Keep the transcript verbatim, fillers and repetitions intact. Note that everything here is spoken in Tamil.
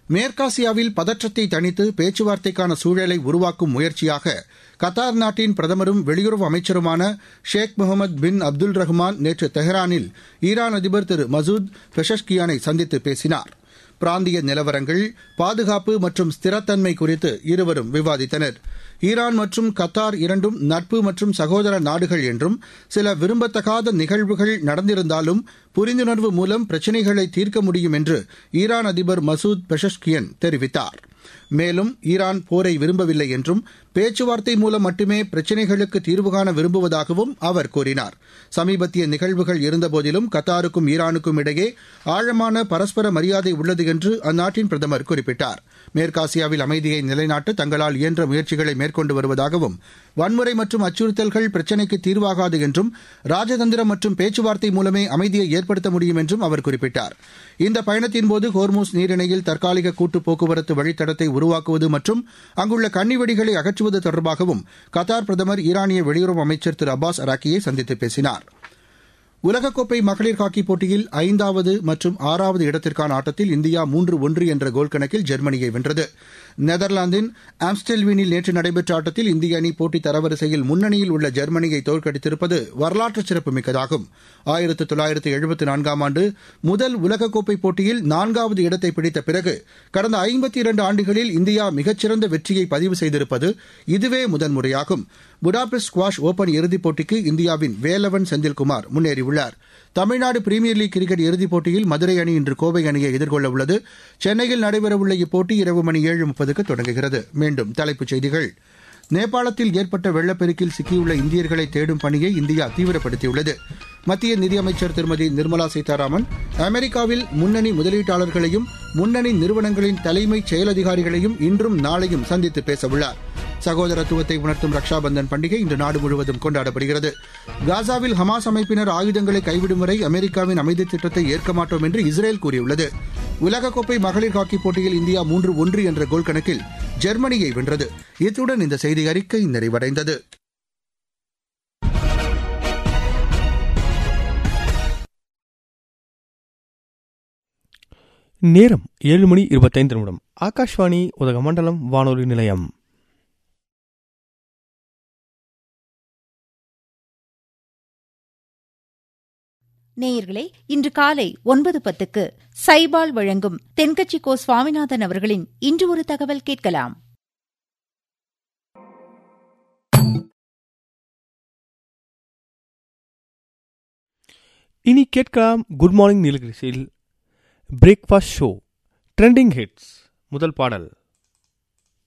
மேற்காசியாவில் பதற்றத்தை தணித்து பேச்சுவார்த்தைக்கான சூழலை உருவாக்கும் முயற்சியாக கத்தார் நாட்டின் பிரதமரும் வெளியுறவு அமைச்சருமான ஷேக் முகமது பின் அப்துல் ரஹ்மான் நேற்று தெஹ்ரானில் ஈரான் அதிபர் திரு மசூத் பெஷஷ்கியானை சந்தித்து பேசினார். பிராந்திய நிலவரங்கள், பாதுகாப்பு மற்றும் ஸ்திரத்தன்மை குறித்து இருவரும் விவாதித்தனர். ஈரான் மற்றும் கத்தார் இரண்டும் நட்பு மற்றும் சகோதர நாடுகள் என்றும் சில விரும்பத்தகாத நிகழ்வுகள் நடந்திருந்தாலும் புரிந்துணர்வு மூலம் பிரச்சினைகளை தீர்க்க முடியும் என்று ஈரான் அதிபர் மசூத் பெஷஷ்கியன் தெரிவித்தார். மேலும் ஈரான் போரை விரும்பவில்லை என்றும் பேச்சுவார்த்தை மூலம் மட்டுமே பிரச்சினைகளுக்கு தீர்வு காண விரும்புவதாகவும் அவர் கூறினார். சமீபத்திய நிகழ்வுகள் இருந்தபோதிலும் கத்தாருக்கும் ஈரானுக்கும் இடையே ஆழமான பரஸ்பர மரியாதை உள்ளது என்று அந்நாட்டின் பிரதமர் குறிப்பிட்டார். மேற்காசியாவில் அமைதியை நிலைநாட்ட தங்களால் இயன்ற முயற்சிகளை மேற்கொண்டு வருவதாகவும் வன்முறை மற்றும் அச்சுறுத்தல்கள் பிரச்சினைக்கு தீர்வாகாது என்றும் ராஜதந்திரம் மற்றும் பேச்சுவார்த்தை மூலமே அமைதியை ஏற்படுத்த முடியும் என்றும் அவர் குறிப்பிட்டார். இந்த பயணத்தின்போது ஹோர்மூஸ் நீரிணையில் தற்காலிக கூட்டு போக்குவரத்து வழித்தடத்தை உருவாக்குவது மற்றும் அங்குள்ள கன்னிவெடிகளை அகற்றுவது தொடர்பாகவும் கத்தார் பிரதமர் ஈரானிய வெளியுறவு அமைச்சர் திரு அப்பாஸ் அராக்கியை சந்தித்து பேசினார். உலகக்கோப்பை மகளிர் ஹாக்கிப் போட்டியில் ஐந்தாவது மற்றும் ஆறாவது இடத்திற்கான ஆட்டத்தில் இந்தியா மூன்று ஒன்று என்ற கோல் கணக்கில் ஜெர்மனியை வென்றது. நெதர்லாந்தின் ஆம்ஸ்டெல்வீனில் நேற்று நடைபெற்ற ஆட்டத்தில் இந்திய அணி போட்டி தரவரிசையில் முன்னணியில் உள்ள ஜெர்மனியை தோற்கடித்திருப்பது வரலாற்று சிறப்புமிக்கதாகும். ஆயிரத்து தொள்ளாயிரத்து எழுபத்து நான்காம் ஆண்டு முதல் உலகக்கோப்பை போட்டியில் நான்காவது இடத்தை பிடித்த பிறகு கடந்த ஐம்பத்தி இரண்டு ஆண்டுகளில் இந்தியா மிகச்சிறந்த வெற்றியை பதிவு செய்திருப்பது இதுவே முதன்முறையாகும். புடாபெஸ்ட் ஸ்குவாஷ் ஓபன் இறுதிப் போட்டிக்கு இந்தியாவின் வேலவன் செந்தில்குமார் முன்னேறியுள்ளார். தமிழ்நாடு பிரீமியர் லீக் கிரிக்கெட் இறுதிப் போட்டியில் மதுரை அணி இன்று கோவை அணியை எதிர்கொள்ள உள்ளது. சென்னையில் நடைபெறவுள்ள இப்போட்டி இரவு மணி ஏழு முப்பதுக்கு தொடங்குகிறது. மீண்டும் தலைப்புச் செய்திகள். நேபாளத்தில் ஏற்பட்ட வெள்ளப்பெருக்கில் சிக்கியுள்ள இந்தியர்களை தேடும் பணியை இந்தியா தீவிரப்படுத்தியுள்ளது. மத்திய நிதியமைச்சர் திருமதி நிர்மலா சீதாராமன் அமெரிக்காவில் முன்னணி முதலீட்டாளர்களையும் முன்னணி நிறுவனங்களின் தலைமை செயல் அதிகாரிகளையும் இன்றும் நாளையும் சந்தித்து பேசவுள்ளார். சகோதரத்துவத்தை உணர்த்தும் ரக்ஷாபந்தன் பண்டிகை இன்று நாடு முழுவதும் கொண்டாடப்படுகிறது. காசாவில் ஹமாஸ் அமைப்பினர் ஆயுதங்களை கைவிடும் வரை அமெரிக்காவின் அமைதி திட்டத்தை ஏற்க மாட்டோம் என்று இஸ்ரேல் கூறியுள்ளது. உலகக்கோப்பை மகளிர் ஹாக்கிப் போட்டியில் இந்தியா மூன்று ஒன்று என்ற கோல் கணக்கில் ஜெர்மனியை வென்றது. இத்துடன் இந்த செய்தி அறிக்கை நிறைவடைந்தது. நேரம் ஏழு மணி இருபத்தைந்து நிமிடம். ஆகாஷ்வாணி உதகமண்டலம் வானொலி நிலையம். நேயர்களே, இன்று காலை ஒன்பது பத்துக்கு சைபால் வழங்கும் தென்கட்சி கோ சுவாமிநாதன் அவர்களின் இன்று ஒரு தகவல் கேட்கலாம். இனி கேட்கலாம் good morning நிலகிரியில் breakfast show trending hits. முதல் பாடல்